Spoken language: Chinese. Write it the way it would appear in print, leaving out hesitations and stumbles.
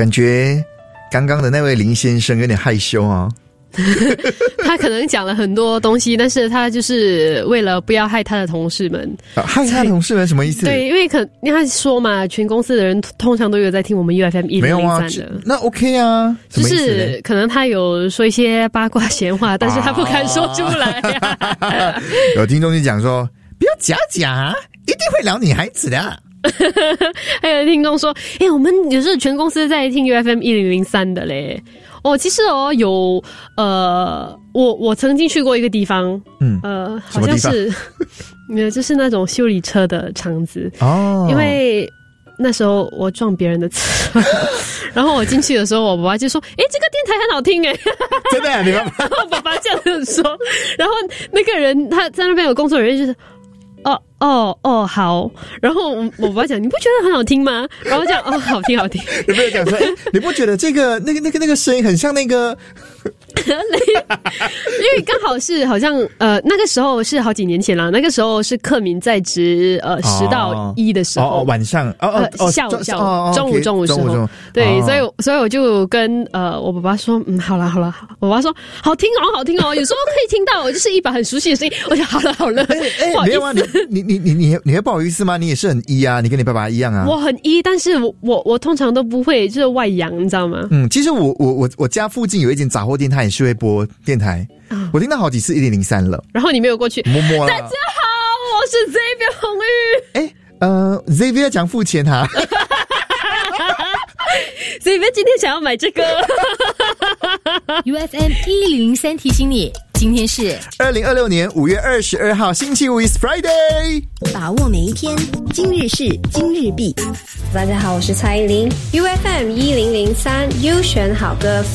感觉刚刚的那位林先生有点害羞啊。 他可能讲了很多东西，但是他就是为了不要害他的同事们。 害他的同事们什么意思？ 对，因为他说嘛，全公司的人通常都有在听我们 UFM 1003的。 没有啊，那 OK 啊。 就是可能他有说一些八卦闲话，但是他不敢说出来有听众就讲说，不要假假，一定会聊女孩子的。 还有听众说，我们有时候全公司在听 UFM 1003的嘞。其实有我曾经去过一个地方，好像是就是那种修理车的场子哦。因为那时候我撞别人的车，然后我进去的时候，我爸爸就说：“这个电台很好听哎。” 真的啊，你爸爸？ 然后我爸爸这样子说，然后那个人他在那边有工作人员就是。好，然后我爸爸讲，你不觉得很好听吗？然后讲好听好听。 有没有讲说，你不觉得这个那个声音很像那个？ 因为刚好是好像那个时候是好几年前啦，那个时候是课时在职10到1的时候， 晚上下午中午时候，对，所以我就跟我爸爸说，好啦，我爸爸说好听哦，有时候可以听到就是一把很熟悉的声音，我就好了， 没有啊，你会不好意思吗？你也是很啊，你跟你爸爸一样啊。 我很但是我通常都不会就是外扬，你知道吗？ 其实我家附近有一间杂货店，它也是会播电台，我听到好几次1003了。然后你没有过去？ 摸摸啦。 大家好，我是 Xavier 红玉。 Xavier 讲付钱哈。 Xavier 今天想要买这个。 UFM 1003提醒你，今天是 2026年5月22号，星期五 is Friday。 把握每一天，今日事今日毕。 大家好，我是蔡依林。UFM 1003优选好歌。